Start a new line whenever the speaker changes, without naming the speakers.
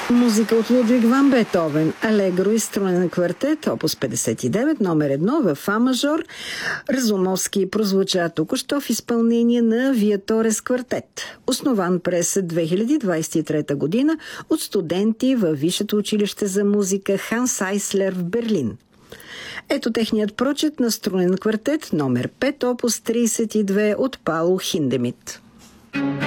Музика от Лудвиг ван Бетовен, Алегро и струнен квартет, опус 59, номер 1 в фа мажор. Разумовски прозвуча току-що в изпълнение на Виаторес квартет, основан през 2023 година от студенти във Висшето училище за музика Ханс Айслер в Берлин. Ето техният прочит на струнен квартет, номер 5, опус 32 от Пауло Хиндемит.